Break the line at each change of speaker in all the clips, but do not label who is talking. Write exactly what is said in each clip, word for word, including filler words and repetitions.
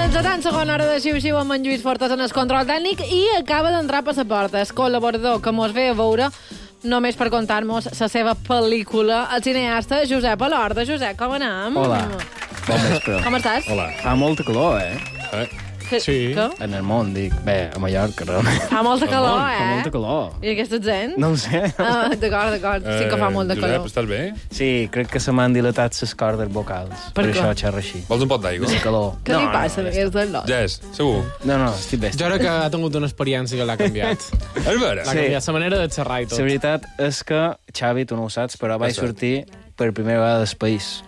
Encetant segona hora de xiu-xiu amb en Lluís Fortes en el control tècnic i acaba d'entrar a Passaportes, col·laborador que mos ve a veure només per contar-nos la seva pel·lícula, el cineasta Josep Alorda. Josep, com anem?
Hola, bon vespre.
Com estàs?
Hola. Fa molta calor, eh?
Eh?
Que,
Sí.
Que?
En el món, dic. Bé, a Mallorca, realment.
Fa molta calor, eh?
Fa molta calor.
I aquesta gent?
No ho sé.
Ah, d'acord, d'acord. Sí que fa molt de calor.
Josep, estàs bé?
Sí, crec que se m'han dilatat les cordes vocals.
Per
Per,
què?
això xerro així.
Vols un pot d'aigua?
De calor.
Què li
No,
passa
no,
d'aquesta lot?
Ja és, segur.
No, no, estic bé.
Jo crec que ha tingut una experiència que l'ha canviat.
És vera?
L'ha
Sí.
canviat la manera de xerrar i tot.
La veritat és que, Xavi, tu no ho saps, però vaig
Passa.
sortir per primera vegada del país.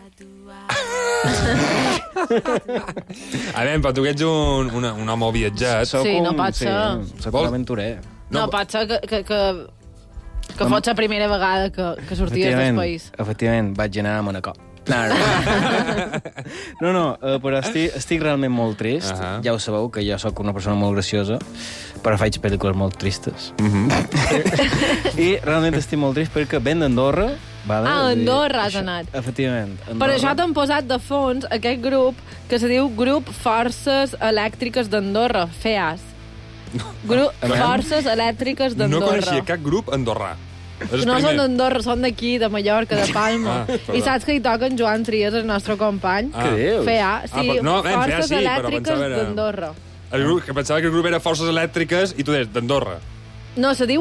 A veure, però tu que ets un, una, un home viatjat.
Soc
Sí, no
un-
pot ser.
Sí, soc
Vols-
un aventurer.
No,
No,
pot ser que, que, que, que fos la primera vegada que, que sorties del
Efectivament,
país.
efectivament, vaig anar a Manacor. No, no, no, no uh, però estic, estic realment molt trist.
Uh -huh.
Ja ho sabeu, que jo sóc una persona molt graciosa, però faig pel·lícules molt tristes.
Uh -huh.
I realment estic molt trist perquè ben d'Andorra... Vale?
Ah, a
Vull dir,
Andorra has
això-
anat.
Efectivament.
Per
Andorra.
això t'han posat de fons aquest grup que se diu Grup Forces Elèctriques d'Andorra, FEAS. Grup
A veure.
Forces Elèctriques
No
d'Andorra.
coneixia cap grup andorrà. És el
No són
primer.
d'Andorra, són d'aquí, de Mallorca, de Palma.
Ah, perdó.
I saps que hi toca en Joan Trias, el nostre company?
Ah.
Què dius?
FEA, sí,
Ah, però- no, ben,
Forces
FEA sí, però
Elèctriques
pensava era-
d'Andorra.
El grup, que pensava que el grup era Forces Elèctriques i tu deies d'Andorra.
No, se diu